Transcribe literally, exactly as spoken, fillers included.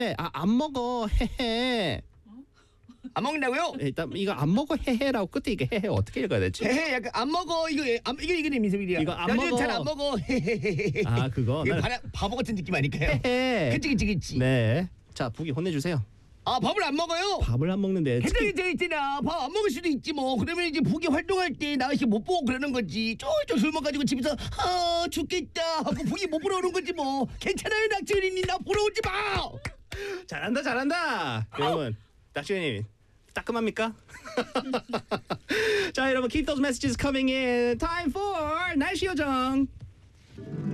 네, 아, 안 먹어. 헤헤. 안 먹는다고요? 일단 이거 안 먹어 헤헤라고 끝에 이게 헤헤 어떻게 읽어야 되지? 헤헤 약간 안 먹어 이거 안 이게 이게 민소리야. 이거 안 먹어. 잘안 먹어. 헤헤헤헤. 아 그거. 이거 나- 바라, 바보 같은 느낌 아닐까요? 헤헤. 그치 그치 그치. 네. 자 북이 혼내주세요. 아 밥을 안 먹어요? 밥을 안 먹는데. 괜찮게 돼 있잖아. 밥 안 먹을 수도 있지 뭐. 그러면 이제 북이 활동할 때 나가시 못 보고 그러는 거지. 쫄쫄 술 먹가지고 집에서 아 죽겠다 하고 북이 못 보러 오는 거지 뭐. 괜찮아요 낙지은님 나 보러 오지 마. 잘한다 잘한다. 여러분 낙지님 따끔합니까? 자 여러분 keep those messages coming in. Time for 날씨 요정.